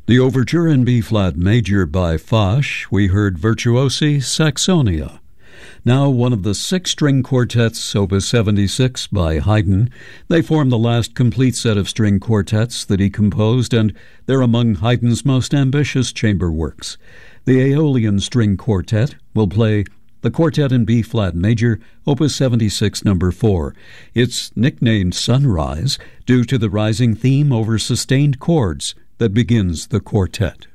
The Overture in B-flat major by Foch, we heard Virtuosi Saxonia. Now one of the 6-string quartets, Opus 76 by Haydn. They form the last complete set of string quartets that he composed, and they're among Haydn's most ambitious chamber works. The Aeolian String Quartet will play the Quartet in B-flat major, Opus 76, number 4. It's nicknamed Sunrise due to the rising theme over sustained chords that begins the quartet.